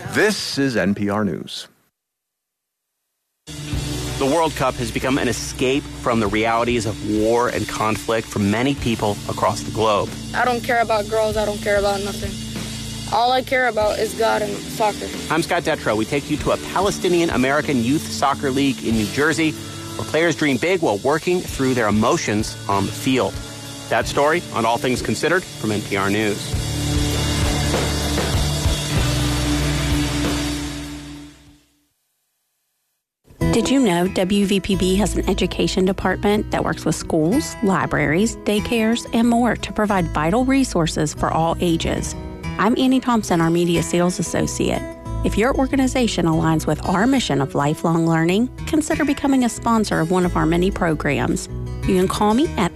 This is NPR News. The World Cup has become an escape from the realities of war and conflict for many people across the globe. I don't care about girls. I don't care about nothing. All I care about is God and soccer. I'm Scott Detrow. We take you to a Palestinian-American youth soccer league in New Jersey where players dream big while working through their emotions on the field. That story on All Things Considered from NPR News. Did you know WVPB has an education department that works with schools, libraries, daycares, and more to provide vital resources for all ages? I'm Annie Thompson, our Media Sales Associate. If your organization aligns with our mission of lifelong learning, consider becoming a sponsor of one of our many programs. You can call me at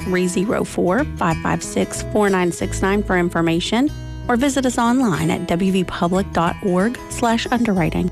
304-556-4969 for information, or visit us online at wvpublic.org/underwriting.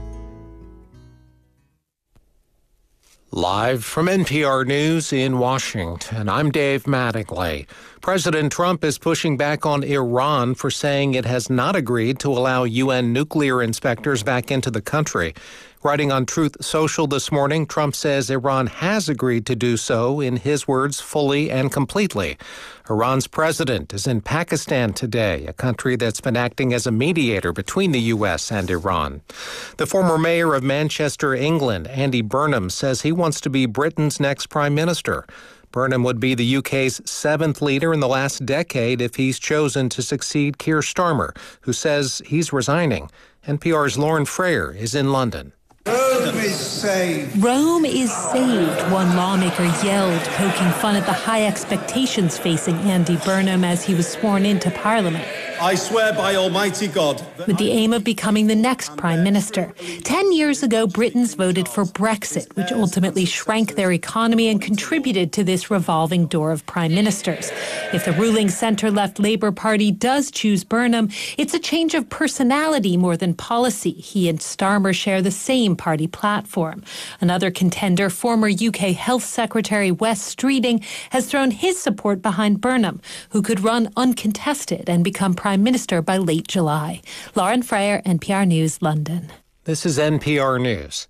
Live from NPR News in Washington, I'm Dave Mattingly. President Trump is pushing back on Iran for saying it has not agreed to allow UN nuclear inspectors back into the country. Writing on Truth Social this morning, Trump says Iran has agreed to do so, in his words, fully and completely. Iran's president is in Pakistan today, a country that's been acting as a mediator between the U.S. and Iran. The former mayor of Manchester, England, Andy Burnham, says he wants to be Britain's next prime minister. Burnham would be the UK's seventh leader in the last decade if he's chosen to succeed Keir Starmer, who says he's resigning. NPR's Lauren Frayer is in London. Rome is saved. Rome is saved, one lawmaker yelled, poking fun at the high expectations facing Andy Burnham as he was sworn into Parliament. I swear by Almighty God. With the aim of becoming the next prime minister. 10 years ago, Britons voted for Brexit, which ultimately shrank their economy and contributed to this revolving door of prime ministers. If the ruling centre-left Labour Party does choose Burnham, it's a change of personality more than policy. He and Starmer share the same party platform. Another contender, former UK Health Secretary Wes Streeting, has thrown his support behind Burnham, who could run uncontested and become prime minister by late July. Lauren Frayer, NPR News, London. This is NPR News.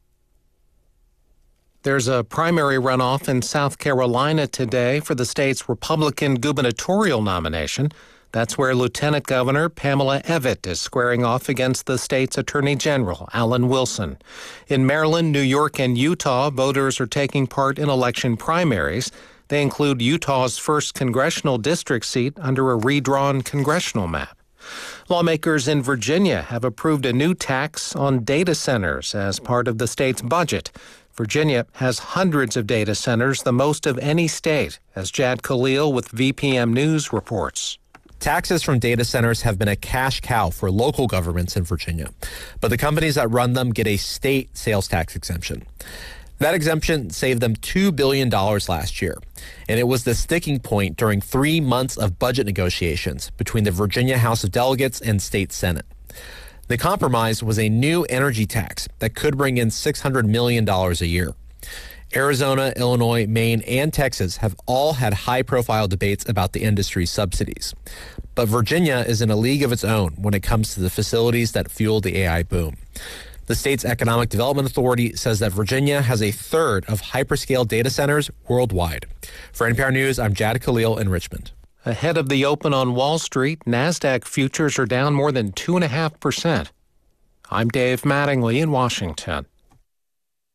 There's a primary runoff in South Carolina today for the state's Republican gubernatorial nomination. That's where Lieutenant Governor Pamela Evette is squaring off against the state's Attorney General, Alan Wilson. In Maryland, New York, and Utah, voters are taking part in election primaries. They include Utah's first congressional district seat under a redrawn congressional map. Lawmakers in Virginia have approved a new tax on data centers as part of the state's budget. Virginia has hundreds of data centers, the most of any state, as Jad Khalil with VPM News reports. Taxes from data centers have been a cash cow for local governments in Virginia, but the companies that run them get a state sales tax exemption. That exemption saved them $2 billion last year, and it was the sticking point during 3 months of budget negotiations between the Virginia House of Delegates and State Senate. The compromise was a new energy tax that could bring in $600 million a year. Arizona, Illinois, Maine, and Texas have all had high-profile debates about the industry's subsidies. But Virginia is in a league of its own when it comes to the facilities that fuel the AI boom. The state's Economic Development Authority says that Virginia has a third of hyperscale data centers worldwide. For NPR News, I'm Jad Khalil in Richmond. Ahead of the open on Wall Street, NASDAQ futures are down more than 2.5%. I'm Dave Mattingly in Washington.